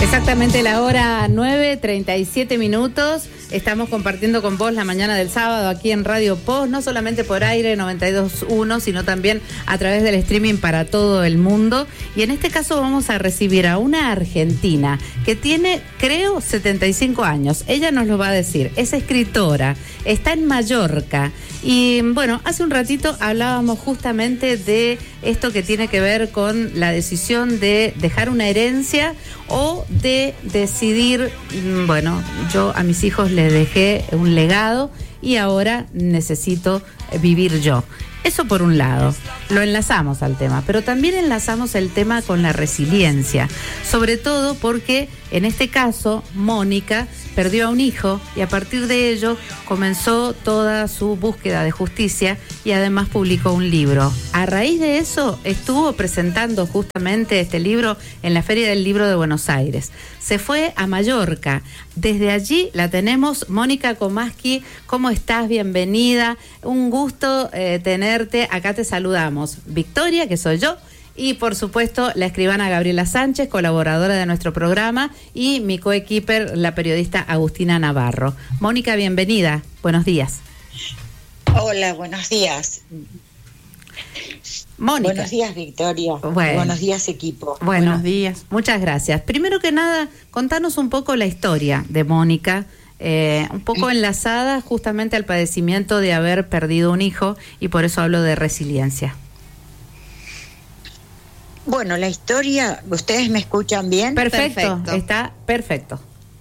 Exactamente la hora 9:37. Estamos compartiendo con vos la mañana del sábado aquí en Radio Post, no solamente por aire 92.1, sino también a través del streaming para todo el mundo. Y en este caso vamos a recibir a una argentina que tiene, creo, 75 años. Ella nos lo va a decir. Es escritora, está en Mallorca. Y bueno, hace un ratito hablábamos justamente de esto que tiene que ver con la decisión de dejar una herencia o de decidir, bueno, yo a mis hijos les dejé un legado y ahora necesito vivir yo. Eso por un lado, lo enlazamos al tema, pero también enlazamos el tema con la resiliencia, sobre todo porque en este caso Mónica perdió a un hijo y a partir de ello comenzó toda su búsqueda de justicia y además publicó un libro. A raíz de eso estuvo presentando justamente este libro en la Feria del Libro de Buenos Aires. Se fue a Mallorca. Desde allí la tenemos. Mónica Komaski, ¿cómo estás? Bienvenida. Un gusto tenerte. Acá te saludamos. Victoria, que soy yo. Y por supuesto la escribana Gabriela Sánchez, colaboradora de nuestro programa, y mi coequiper, la periodista Agustina Navarro. Mónica, bienvenida. Buenos días. Hola, buenos días. Mónica. Buenos días, Victoria. Bueno. Buenos días, equipo. Bueno, buenos días. Muchas gracias. Primero que nada, contanos un poco la historia de Mónica, un poco enlazada justamente al padecimiento de haber perdido un hijo, y por eso hablo de resiliencia. Bueno, la historia, ¿ustedes me escuchan bien? Perfecto. Está perfecto.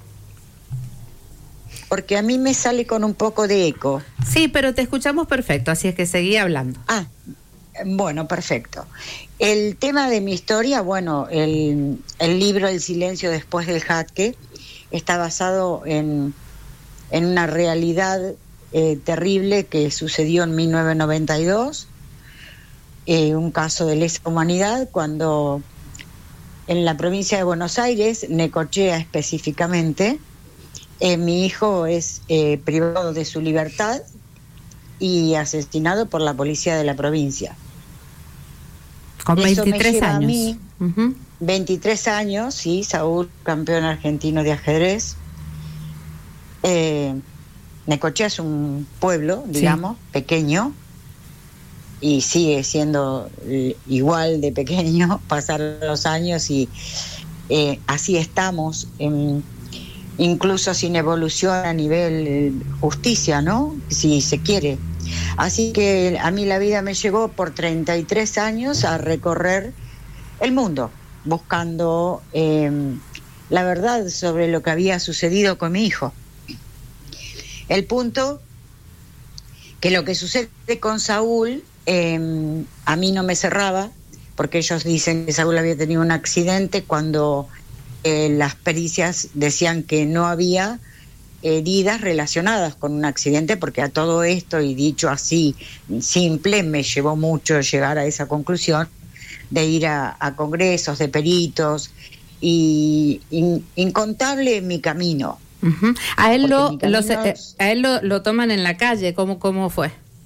Porque a mí me sale con un poco de eco. Sí, pero te escuchamos perfecto, así es que seguí hablando. Ah, bueno, perfecto. El tema de mi historia, bueno, el libro El silencio después del jaque está basado en una realidad terrible que sucedió en 1992. Un caso de lesa humanidad cuando en la provincia de Buenos Aires, Necochea específicamente, mi hijo es privado de su libertad y asesinado por la policía de la provincia. Con 23 años. A mí, 23 años, sí, Saúl, campeón argentino de ajedrez. Necochea es un pueblo, digamos, sí, pequeño, y sigue siendo igual de pequeño, pasar los años y así estamos, incluso sin evolución a nivel justicia, ¿no? Si se quiere. Así que a mí la vida me llevó por 33 años a recorrer el mundo, buscando la verdad sobre lo que había sucedido con mi hijo. El punto que lo que sucede con Saúl a mí no me cerraba, porque ellos dicen que Saúl había tenido un accidente cuando las pericias decían que no había heridas relacionadas con un accidente, porque a todo esto, y dicho así simple, me llevó mucho llegar a esa conclusión de ir a congresos de peritos y incontable mi camino. Uh-huh. A él lo toman en la calle. ¿Cómo fue?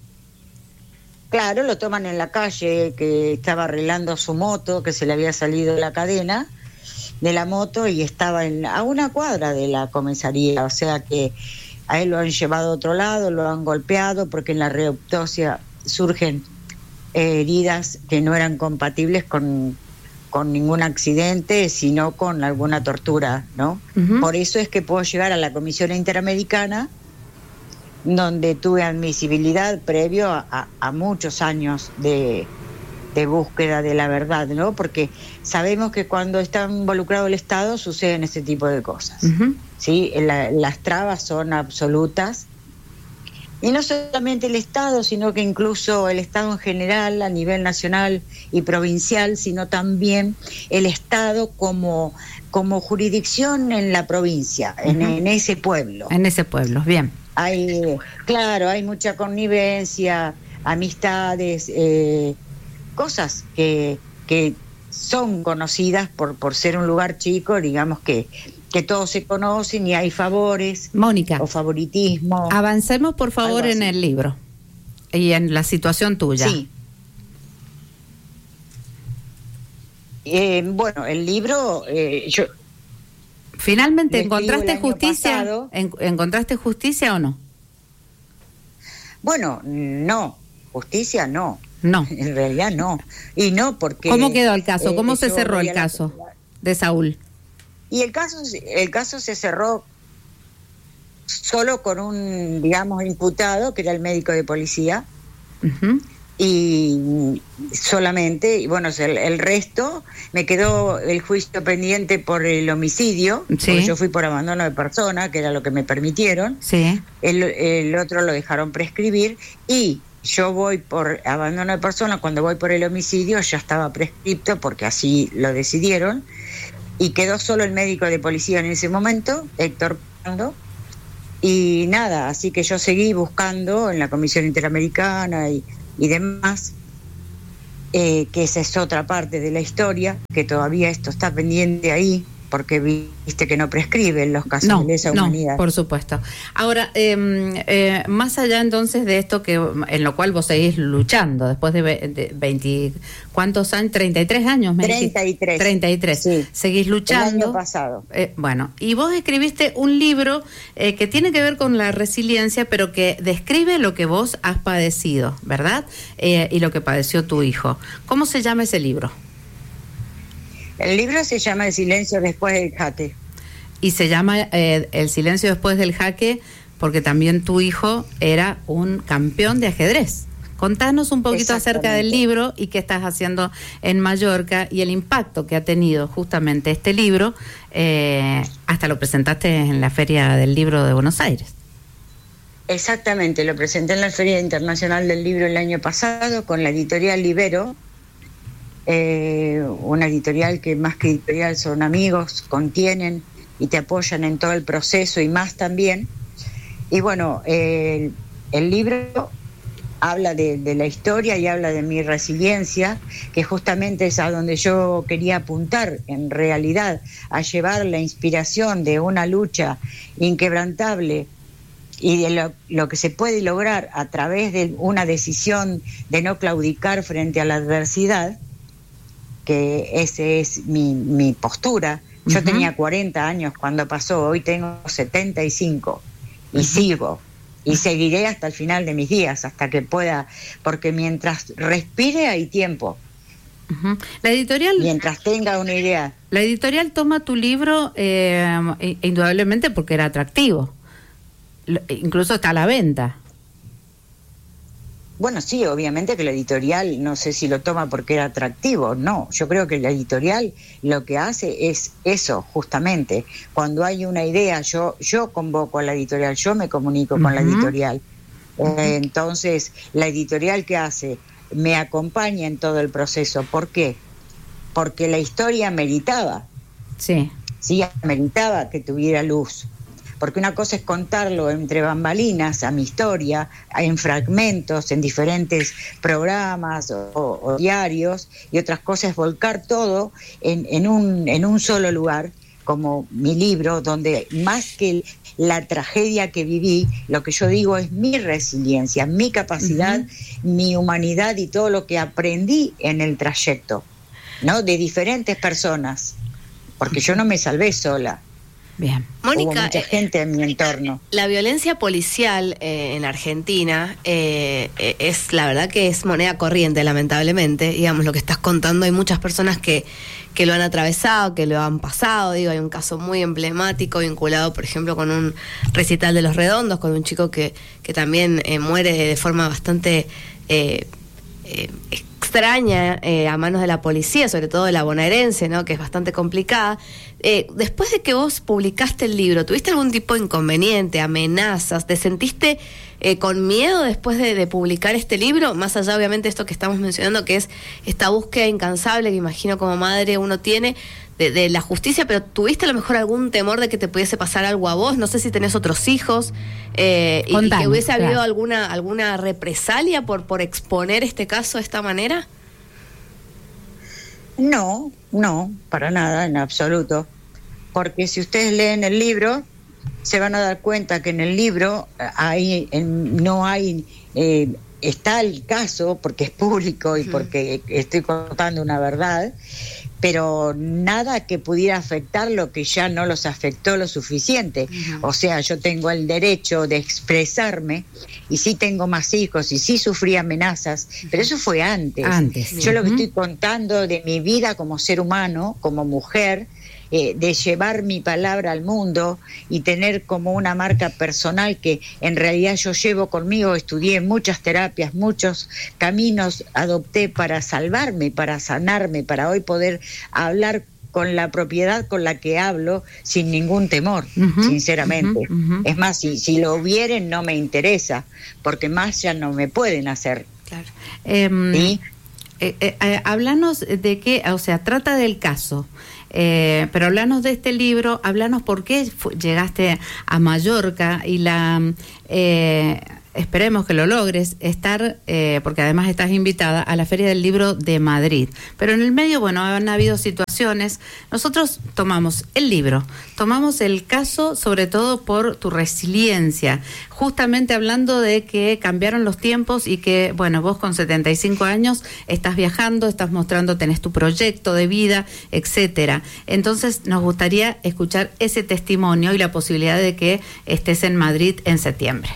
Claro, lo toman en la calle, que estaba arreglando su moto, que se le había salido la cadena de la moto y estaba a una cuadra de la comisaría, o sea que a él lo han llevado a otro lado, lo han golpeado, porque en la reautopsia surgen heridas que no eran compatibles con ningún accidente, sino con alguna tortura, ¿no? Uh-huh. Por eso es que puedo llegar a la Comisión Interamericana, donde tuve admisibilidad previo a muchos años de búsqueda de la verdad, ¿no? Porque sabemos que cuando está involucrado el Estado suceden ese tipo de cosas. Uh-huh. ¿Sí? Las trabas son absolutas. Y no solamente el Estado, sino que incluso el Estado en general, a nivel nacional y provincial, sino también el Estado como jurisdicción en la provincia, uh-huh, en ese pueblo. En ese pueblo, bien. Hay mucha connivencia, amistades, cosas que son conocidas por ser un lugar chico, digamos que todos se conocen y hay favores, Mónica, o favoritismo. Avancemos por favor en el libro y en la situación tuya. Sí. Bueno, el libro, ¿Finalmente encontraste justicia? ¿Encontraste justicia o no? Bueno, no, justicia no. No. En realidad no. Y no porque... ¿Cómo quedó el caso? ¿Cómo se cerró el caso de Saúl? Y el caso se cerró solo con un, digamos, imputado, que era el médico de policía. Uh-huh. Y solamente, y bueno, el resto me quedó el juicio pendiente por el homicidio, sí. Porque yo fui por abandono de persona, que era lo que me permitieron. Sí. El otro lo dejaron prescribir, y yo voy por abandono de persona. Cuando voy por el homicidio ya estaba prescripto, porque así lo decidieron, y quedó solo el médico de policía en ese momento, Héctor Pando. Y nada, así que yo seguí buscando en la Comisión Interamericana y demás, que esa es otra parte de la historia, que todavía esto está pendiente ahí, porque viste que no prescriben los casos de lesa humanidad. No, por supuesto. Ahora, más allá entonces de esto en lo cual vos seguís luchando, después de 20, ¿cuántos años? 33 años, me 33. 33. Sí. Seguís luchando. El año pasado. Bueno, y vos escribiste un libro que tiene que ver con la resiliencia, pero que describe lo que vos has padecido, ¿verdad? Y lo que padeció tu hijo. ¿Cómo se llama ese libro? El libro se llama El silencio después del jaque. Y se llama El silencio después del jaque porque también tu hijo era un campeón de ajedrez. Contanos un poquito acerca del libro y qué estás haciendo en Mallorca y el impacto que ha tenido justamente este libro. Hasta lo presentaste en la Feria del Libro de Buenos Aires. Exactamente, lo presenté en la Feria Internacional del Libro el año pasado con la editorial Libero. Una editorial que más que editorial son amigos, contienen y te apoyan en todo el proceso y más también. Y bueno, el libro habla de la historia y habla de mi resiliencia, que justamente es a donde yo quería apuntar en realidad, a llevar la inspiración de una lucha inquebrantable y de lo que se puede lograr a través de una decisión de no claudicar frente a la adversidad, que esa es mi postura. Yo tenía 40 años cuando pasó, hoy tengo 75 y sigo y seguiré hasta el final de mis días, hasta que pueda, porque mientras respire hay tiempo. La editorial, mientras tenga una idea. La editorial toma tu libro indudablemente porque era atractivo, incluso está a la venta. Bueno, sí, obviamente que la editorial, no sé si lo toma porque era atractivo, no, yo creo que la editorial lo que hace es eso, justamente. Cuando hay una idea, yo convoco a la editorial, yo me comunico con la editorial. Entonces, la editorial, ¿qué hace? Me acompaña en todo el proceso. ¿Por qué? Porque la historia meritaba. Sí, meritaba que tuviera luz. Porque una cosa es contarlo entre bambalinas a mi historia, en fragmentos, en diferentes programas o diarios, y otras cosas es volcar todo en un solo lugar, como mi libro, donde más que la tragedia que viví, lo que yo digo es mi resiliencia, mi capacidad, mi humanidad y todo lo que aprendí en el trayecto, ¿no? De diferentes personas, porque yo no me salvé sola. Bien. Mónica, hubo mucha gente en mi entorno. La violencia policial en Argentina es, la verdad que es moneda corriente, lamentablemente. Digamos, lo que estás contando, hay muchas personas que lo han atravesado, que lo han pasado. Digo, hay un caso muy emblemático vinculado, por ejemplo, con un recital de Los Redondos, con un chico que también muere de forma bastante extraña a manos de la policía, sobre todo de la bonaerense, ¿no? Que es bastante complicada. Después de que vos publicaste el libro, ¿tuviste algún tipo de inconveniente, amenazas? ¿Te sentiste con miedo después de publicar este libro? Más allá, obviamente, de esto que estamos mencionando, que es esta búsqueda incansable que imagino como madre uno tiene de la justicia, pero ¿tuviste a lo mejor algún temor de que te pudiese pasar algo a vos? No sé si tenés otros hijos y que hubiese habido alguna represalia por exponer este caso de esta manera. No, para nada, en absoluto. Porque si ustedes leen el libro, se van a dar cuenta que en el libro está el caso, porque es público y porque estoy contando una verdad, pero nada que pudiera afectar lo que ya no los afectó lo suficiente. O sea, yo tengo el derecho de expresarme, y sí tengo más hijos, y sí sufrí amenazas, pero eso fue antes. Yo lo que estoy contando de mi vida como ser humano, como mujer, de llevar mi palabra al mundo y tener como una marca personal que en realidad yo llevo conmigo, estudié muchas terapias, muchos caminos adopté para salvarme, para sanarme, para hoy poder hablar con la propiedad con la que hablo sin ningún temor, sinceramente. Es más, si lo hubieren no me interesa, porque más ya no me pueden hacer. Claro. ¿Sí? Háblanos de qué, o sea, trata del caso. Pero háblanos de este libro, háblanos por qué llegaste a Mallorca y esperemos que lo logres, estar, porque además estás invitada a la Feria del Libro de Madrid. Pero en el medio, bueno, han habido situaciones. Nosotros tomamos el libro, tomamos el caso sobre todo por tu resiliencia, justamente hablando de que cambiaron los tiempos y que, bueno, vos con 75 años estás viajando, estás mostrando, tenés tu proyecto de vida, etcétera. Entonces nos gustaría escuchar ese testimonio y la posibilidad de que estés en Madrid en septiembre.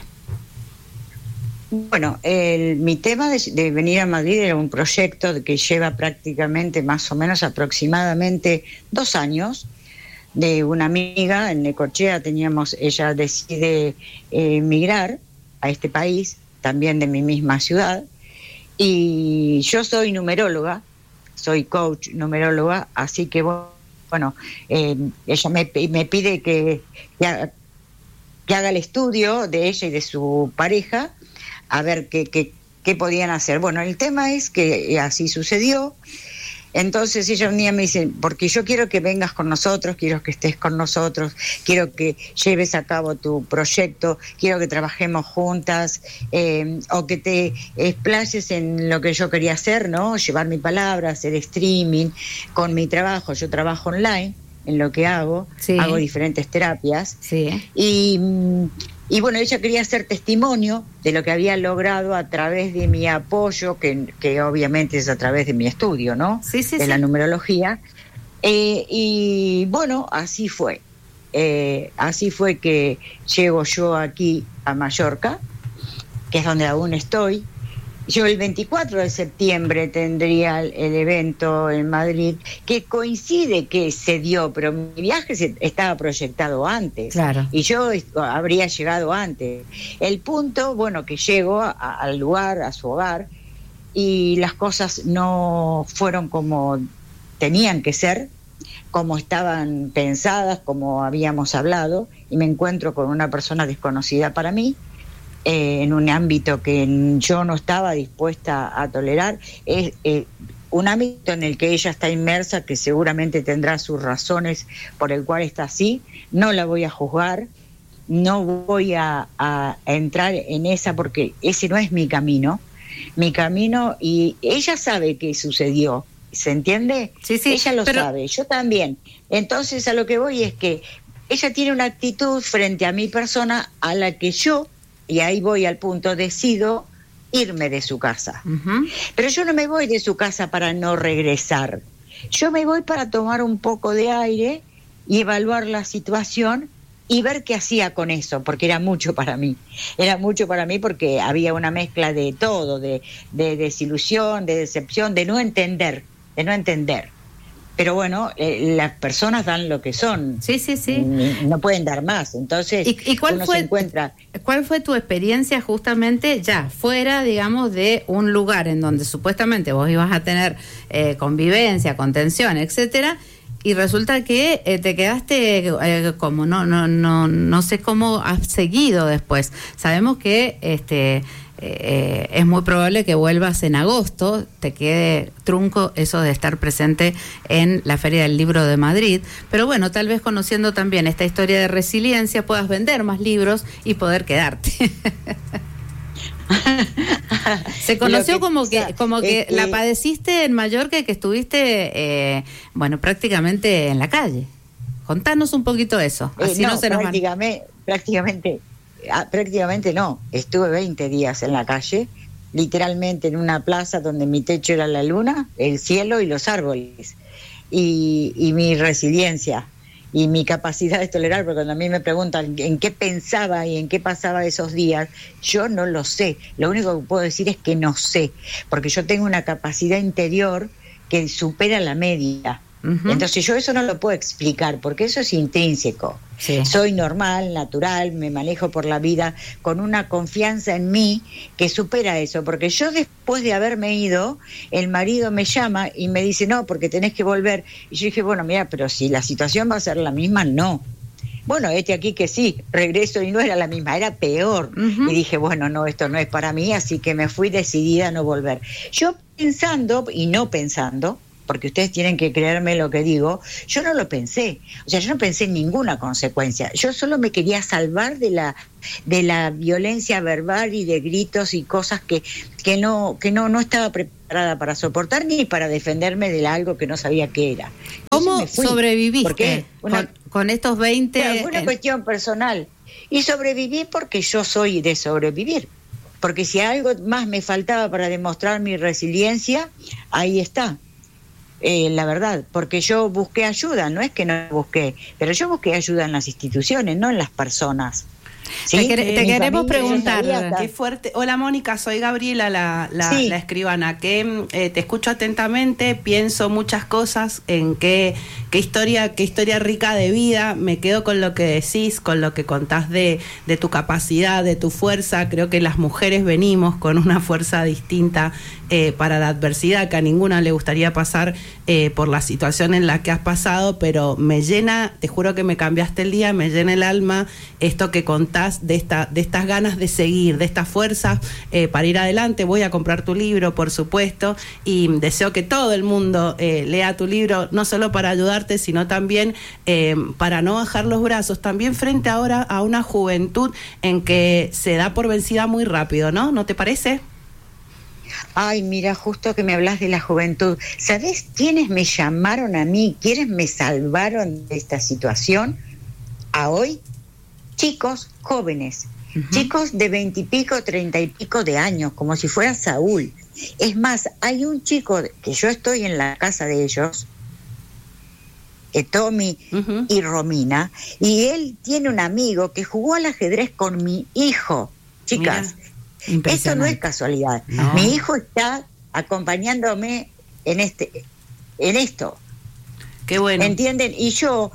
Bueno, mi tema de venir a Madrid era un proyecto que lleva prácticamente más o menos aproximadamente 2 años, de una amiga en Necochea. Ella decide emigrar a este país, también de mi misma ciudad, y yo soy numeróloga, soy coach numeróloga, así que bueno, ella me pide que haga el estudio de ella y de su pareja, a ver qué podían hacer. Bueno, el tema es que así sucedió. Entonces ella un día me dice, porque yo quiero que vengas con nosotros, quiero que estés con nosotros, quiero que lleves a cabo tu proyecto, quiero que trabajemos juntas, o que te explayes en lo que yo quería hacer, ¿no? Llevar mi palabra, hacer streaming con mi trabajo. Yo trabajo online en lo que hago, hago diferentes terapias. Y bueno, ella quería hacer testimonio de lo que había logrado a través de mi apoyo, que obviamente es a través de mi estudio, ¿no? De la numerología. Y bueno, así fue. Así fue que llego yo aquí a Mallorca, que es donde aún estoy. Yo el 24 de septiembre tendría el evento en Madrid, que coincide que se dio, pero mi viaje estaba proyectado antes. Claro. Y yo habría llegado antes. El punto, bueno, que llego al lugar, a su hogar, y las cosas no fueron como tenían que ser, como estaban pensadas, como habíamos hablado, y me encuentro con una persona desconocida para mí, en un ámbito que yo no estaba dispuesta a tolerar. Es un ámbito en el que ella está inmersa, que seguramente tendrá sus razones por el cual está así. No la voy a juzgar, no voy a entrar en esa, porque ese no es mi camino, y ella sabe qué sucedió, ¿se entiende? Sí, ella lo sabe, yo también. Entonces a lo que voy es que ella tiene una actitud frente a mi persona a la que yo, y ahí voy al punto, decido irme de su casa. Pero yo no me voy de su casa para no regresar. Yo me voy para tomar un poco de aire y evaluar la situación y ver qué hacía con eso, porque era mucho para mí. Era mucho para mí porque había una mezcla de todo, de desilusión, de decepción, de no entender. Pero bueno, las personas dan lo que son. Sí. No pueden dar más. Entonces, ¿Y cuál fue tu experiencia justamente ya fuera, digamos, de un lugar en donde supuestamente vos ibas a tener convivencia, contención, etcétera, y resulta que te quedaste como no sé cómo has seguido después? Sabemos que es muy probable que vuelvas en agosto, te quede trunco eso de estar presente en la Feria del Libro de Madrid, pero bueno, tal vez conociendo también esta historia de resiliencia puedas vender más libros y poder quedarte. Se conoció como que la padeciste en Mallorca y que estuviste, prácticamente en la calle. Contanos un poquito eso. Así no se nos prácticamente no, estuve 20 días en la calle, literalmente en una plaza donde mi techo era la luna, el cielo y los árboles. y mi resiliencia y mi capacidad de tolerar, porque cuando a mí me preguntan en qué pensaba y en qué pasaba esos días, yo no lo sé. Lo único que puedo decir es que no sé, porque yo tengo una capacidad interior que supera la media. Uh-huh. Entonces yo eso no lo puedo explicar, porque eso es intrínseco. Sí. Soy normal, natural, me manejo por la vida con una confianza en mí que supera eso, porque yo después de haberme ido, el marido me llama y me dice, no, porque tenés que volver. Y yo dije, bueno, mira, pero si la situación va a ser la misma, no. Bueno, aquí que sí, regreso y no era la misma, era peor. Uh-huh. Y dije, bueno, no, esto no es para mí, así que me fui decidida a no volver. Yo pensando y no pensando, porque ustedes tienen que creerme lo que digo, yo no lo pensé, o sea, yo no pensé en ninguna consecuencia, yo solo me quería salvar de la violencia verbal y de gritos y cosas que no estaba preparada para soportar ni para defenderme de algo que no sabía qué era. ¿Cómo sobreviviste con estos 20? Fue una cuestión personal, y sobreviví porque yo soy de sobrevivir, porque si algo más me faltaba para demostrar mi resiliencia, ahí está. La verdad, porque yo busqué ayuda, no es que no busqué, pero yo busqué ayuda en las instituciones, no en las personas. ¿Sí? Te queremos preguntar. Qué fuerte. Hola Mónica, soy Gabriela, la escribana, que te escucho atentamente, pienso muchas cosas, en qué historia rica de vida, me quedo con lo que decís, con lo que contás de tu capacidad, de tu fuerza. Creo que las mujeres venimos con una fuerza distinta para la adversidad, que a ninguna le gustaría pasar por la situación en la que has pasado, pero me llena, te juro que me cambiaste el día, me llena el alma esto que contás de estas ganas de seguir, de estas fuerzas para ir adelante. Voy a comprar tu libro, por supuesto, y deseo que todo el mundo lea tu libro, no solo para ayudarte, sino también para no bajar los brazos, también frente ahora a una juventud en que se da por vencida muy rápido, ¿no? ¿No te parece? Ay, mira, justo que me hablas de la juventud. ¿Sabés quiénes me llamaron a mí? ¿Quiénes me salvaron de esta situación? A hoy, chicos jóvenes, uh-huh. Chicos de 20 y pico, 30 y pico de años, como si fuera Saúl. Es más, hay un chico que yo estoy en la casa de ellos, Tommy uh-huh. y Romina, y él tiene un amigo que jugó al ajedrez con mi hijo. Chicas, esto no es casualidad. No. Mi hijo está acompañándome en esto. Qué bueno. ¿Entienden? Y hubo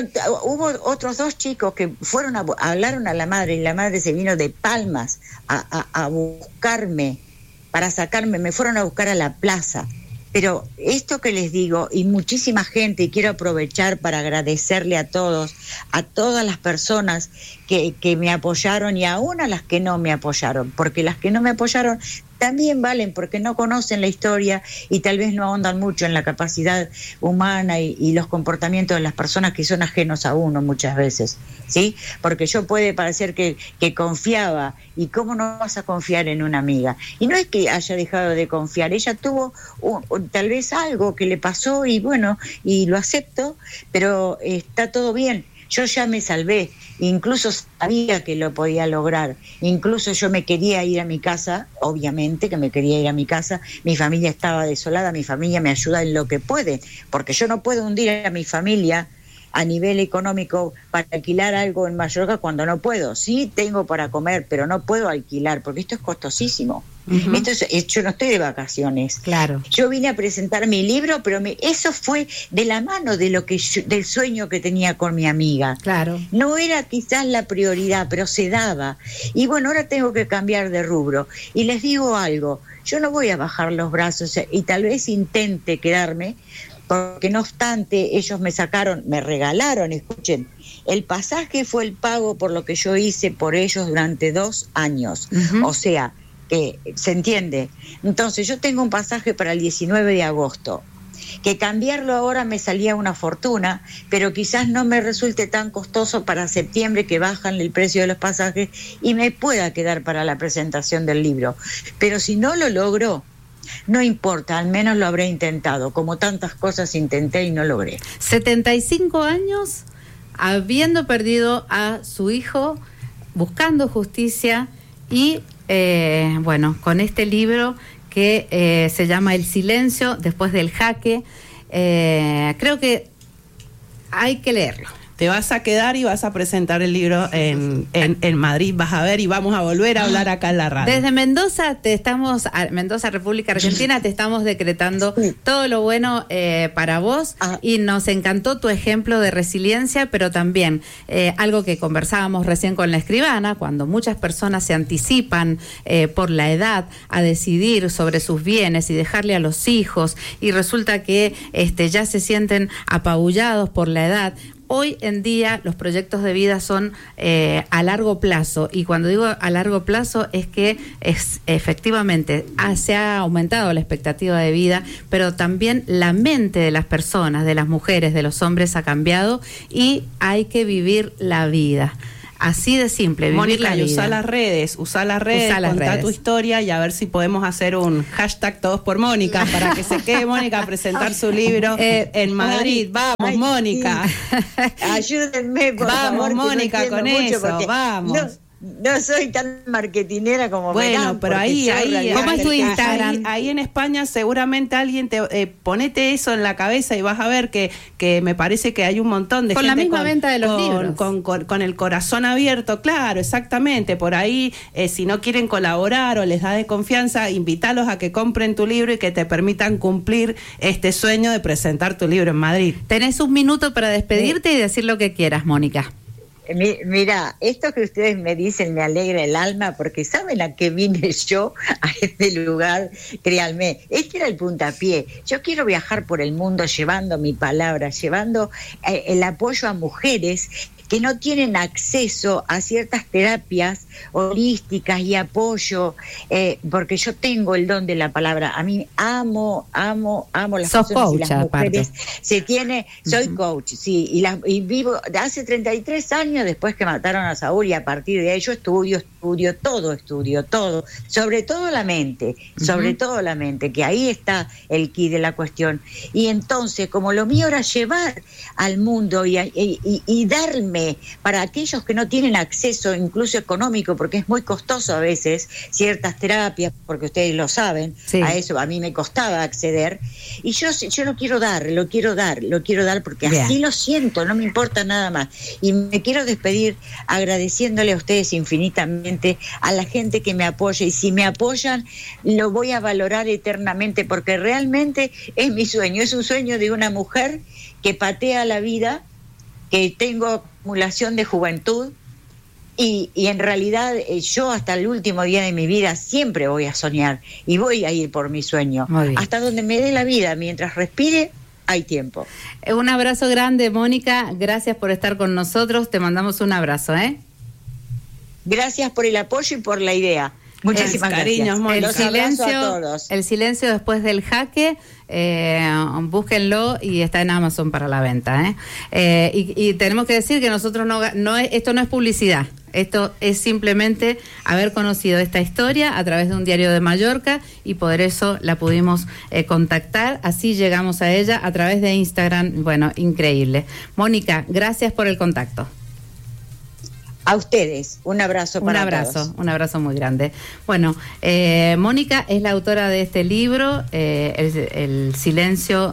otros 2 chicos que hablaron a la madre, y la madre se vino de Palmas a buscarme, para sacarme, me fueron a buscar a la plaza. Pero esto que les digo, y muchísima gente, y quiero aprovechar para agradecerle a todas las personas que me apoyaron, y aún a las que no me apoyaron, porque las que no me apoyaron también valen, porque no conocen la historia y tal vez no ahondan mucho en la capacidad humana y los comportamientos de las personas que son ajenos a uno muchas veces, ¿sí? Porque yo puede parecer que confiaba, y cómo no vas a confiar en una amiga. Y no es que haya dejado de confiar, ella tuvo tal vez algo que le pasó, y bueno, y lo acepto, pero está todo bien. Yo ya me salvé, incluso sabía que lo podía lograr, incluso yo me quería ir a mi casa, obviamente que me quería ir a mi casa, mi familia estaba desolada, mi familia me ayuda en lo que puede, porque yo no puedo hundir a mi familia a nivel económico para alquilar algo en Mallorca cuando no puedo. Sí tengo para comer, pero no puedo alquilar, porque esto es costosísimo. Uh-huh. Yo no estoy de vacaciones. Claro. Yo vine a presentar mi libro, pero eso fue de la mano de del sueño que tenía con mi amiga. Claro. No era quizás la prioridad, pero se daba. Y bueno, ahora tengo que cambiar de rubro. Y les digo algo, yo no voy a bajar los brazos, y tal vez intente quedarme, porque no obstante ellos me regalaron, escuchen, el pasaje fue el pago por lo que yo hice por ellos durante 2 años. Uh-huh. O sea, que se entiende. Entonces yo tengo un pasaje para el 19 de agosto, que cambiarlo ahora me salía una fortuna, pero quizás no me resulte tan costoso para septiembre, que bajan el precio de los pasajes, y me pueda quedar para la presentación del libro. Pero si no lo logro, no importa, al menos lo habré intentado, como tantas cosas intenté y no logré. 75 años habiendo perdido a su hijo, buscando justicia, y bueno, con este libro que se llama El silencio después del jaque. creo que hay que leerlo. Te vas a quedar y vas a presentar el libro en Madrid, vas a ver, y vamos a volver a hablar acá en la radio. Desde Mendoza Mendoza, República Argentina, te estamos decretando todo lo bueno para vos, y nos encantó tu ejemplo de resiliencia, pero también algo que conversábamos recién con la escribana, cuando muchas personas se anticipan por la edad a decidir sobre sus bienes y dejarle a los hijos, y resulta que ya se sienten apabullados por la edad. Hoy en día los proyectos de vida son a largo plazo, y cuando digo a largo plazo es que efectivamente se ha aumentado la expectativa de vida, pero también la mente de las personas, de las mujeres, de los hombres ha cambiado, y hay que vivir la vida. Así de simple, vivir Mónica, la vida. Usa las redes, contá tu historia, y a ver si podemos hacer un hashtag Todos por Mónica, para que se quede Mónica a presentar su libro en Madrid. Vamos, Mónica. Sí. Ayúdenme, por favor. Vamos, Mónica, no con eso, vamos. No soy tan marketinera como bueno, pero ahí ¿cómo es tu Instagram? Ahí en España seguramente alguien te ponete eso en la cabeza, y vas a ver que me parece que hay un montón de con gente la misma venta de los libros, con el corazón abierto, claro, exactamente. Por ahí, si no quieren colaborar o les da desconfianza, invítalos a que compren tu libro y que te permitan cumplir este sueño de presentar tu libro en Madrid. Tenés un minuto para despedirte y decir lo que quieras, Mónica. Mira, esto que ustedes me dicen me alegra el alma, porque ¿saben a qué vine yo a este lugar? Créanme, este era el puntapié. Yo quiero viajar por el mundo llevando mi palabra, llevando el apoyo a mujeres que no tienen acceso a ciertas terapias holísticas y apoyo, porque yo tengo el don de la palabra. A mí amo las Sos personas coach, y las mujeres. Aparte. Soy coach, sí, y vivo de hace 33 años después que mataron a Saúl, y a partir de ahí yo estudio todo, sobre todo la mente, que ahí está el quid de la cuestión. Y entonces, como lo mío era llevar al mundo y darme para aquellos que no tienen acceso, incluso económico, porque es muy costoso a veces ciertas terapias, porque ustedes lo saben, sí. A eso a mí me costaba acceder, y yo lo quiero dar porque bien. Así lo siento, no me importa nada más. Y me quiero despedir agradeciéndole a ustedes infinitamente, a la gente que me apoya, y si me apoyan lo voy a valorar eternamente, porque realmente es mi sueño, es un sueño de una mujer que patea la vida, que tengo acumulación de juventud, y en realidad yo hasta el último día de mi vida siempre voy a soñar y voy a ir por mi sueño hasta donde me dé la vida. Mientras respire hay tiempo. Un abrazo grande, Mónica, gracias por estar con nosotros, te mandamos un abrazo. Gracias por el apoyo y por la idea. Muchísimas cariños, gracias. El silencio después del jaque, búsquenlo, y está en Amazon para la venta. Y tenemos que decir que nosotros esto no es publicidad, esto es simplemente haber conocido esta historia a través de un diario de Mallorca, y por eso la pudimos contactar, así llegamos a ella a través de Instagram. Bueno, increíble. Mónica, gracias por el contacto. A ustedes, un abrazo para todos. Un abrazo muy grande. Bueno, Mónica es la autora de este libro, El silencio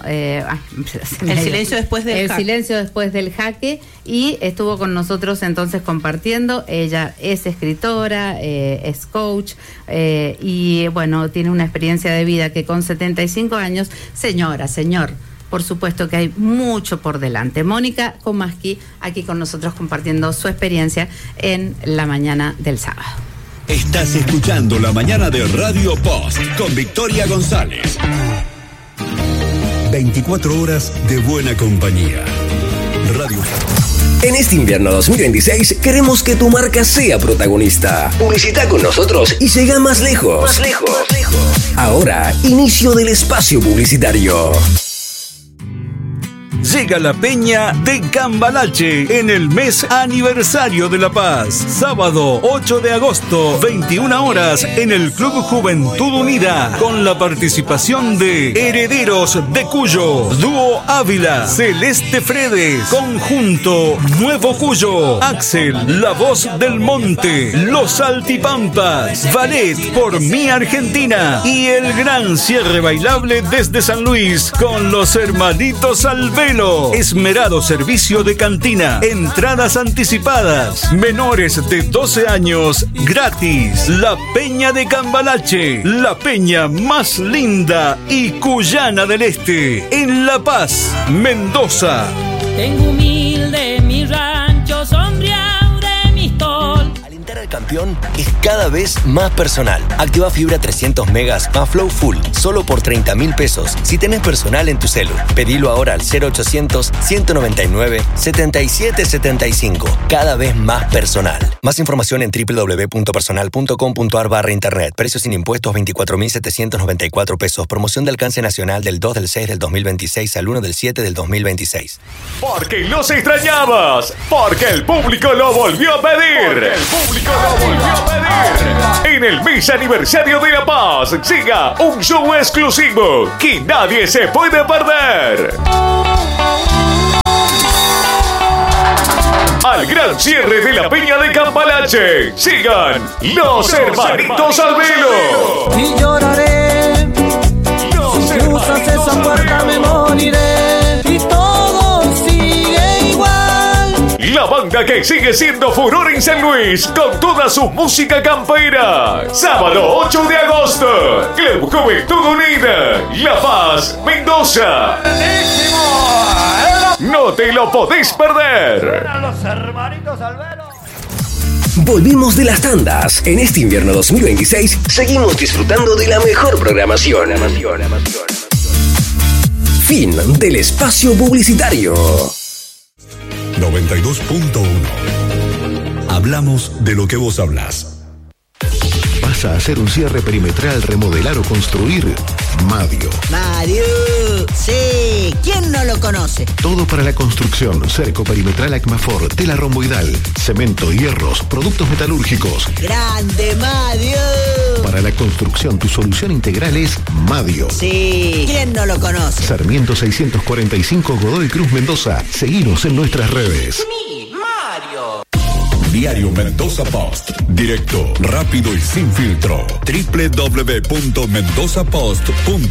después del jaque, y estuvo con nosotros entonces compartiendo. Ella es escritora, es coach, y bueno, tiene una experiencia de vida que con 75 años, señor, por supuesto que hay mucho por delante. Mónica Komaski, aquí con nosotros compartiendo su experiencia en la mañana del sábado. Estás escuchando La Mañana de Radio Post con Victoria González. 24 horas de buena compañía. Radio Post. En este invierno 2026 queremos que tu marca sea protagonista. Publicita con nosotros y llega más lejos. Ahora, inicio del espacio publicitario. llega la Peña de Cambalache en el mes aniversario de La Paz. Sábado 8 de agosto, 21 horas, en el Club Juventud Unida, con la participación de Herederos de Cuyo, Dúo Ávila, Celeste Fredes, Conjunto Nuevo Cuyo, Axel, La Voz del Monte, Los Altipampas, Ballet por Mi Argentina y el gran cierre bailable desde San Luis con los hermanitos Alvelo. Esmerado servicio de cantina, entradas anticipadas, menores de 12 años gratis. La Peña de Cambalache, la peña más linda y cuyana del este, en La Paz, Mendoza. Tengo humilde mi rancho sombreado de mi tol. Alentar al campeón es cada vez más personal. Activa fibra 300 megas más Flow Full, solo por 30.000 pesos. Si tenés personal en tu celu, pedilo ahora al 0800-199-7775. Cada vez más personal. Más información en www.personal.com.ar/internet. Precios sin impuestos 24.794 pesos. Promoción de alcance nacional del 2 del 6 del 2026 al 1 del 7 del 2026. Porque los extrañabas. Porque el público lo volvió a pedir. En el mes aniversario de La Paz llega un show exclusivo que nadie se puede perder. Al gran cierre de la Peña de Cambalache sigan los hermanitos Alvelo. Y lloraré, si cruzas esa puerta me moriré. Y todo sigue igual. La banda que sigue siendo furor en San Luis con toda su música campera. Sábado 8 de agosto, Club Juventud Unida, La Paz, Mendoza. No te lo podés perder. Los hermanitos Alvelo. Volvimos de las tandas. En este invierno 2026 seguimos disfrutando de la mejor programación. Fin del espacio publicitario. 92.1. Hablamos de lo que vos hablas. ¿Vas a hacer un cierre perimetral, remodelar o construir? Madio. Mario, sí, ¿quién no lo conoce? Todo para la construcción, cerco perimetral Acmafor, tela romboidal, cemento, hierros, productos metalúrgicos. ¡Grande, Mario! Para la construcción, tu solución integral es Madio. Sí, ¿quién no lo conoce? Sarmiento 645, Godoy Cruz, Mendoza. Seguinos en nuestras redes. Mario. Diario Mendoza Post. Directo, rápido y sin filtro. www.mendozapost.com.ar.